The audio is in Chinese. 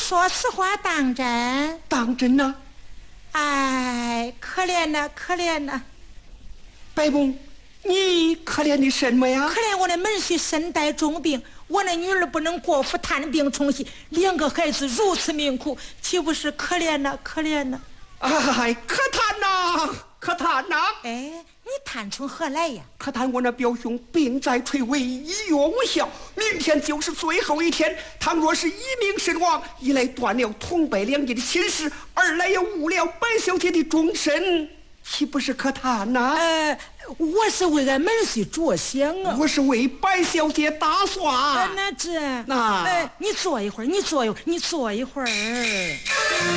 说此话当真？ 当真呐。 哎，可怜呐，可怜呐！ 白母，你可怜的什么呀？ 可怜我的门婿身带重病，我那女儿不能过府探病冲喜，两个孩子如此命苦，岂不是可怜呐，可怜呐！ 哎，可叹呐，可叹呐！ 哎，你叹从何来呀？ 可叹我那表兄病在垂危，一月无效，明天就是最后一天。倘若是一命身亡，一来断了同辈两地的亲事，二来又误了白小姐的终身，岂不是可叹呐？ 我是为俺门婿着想啊， 我是为白小姐打算。 那你坐一会儿，你坐一会儿。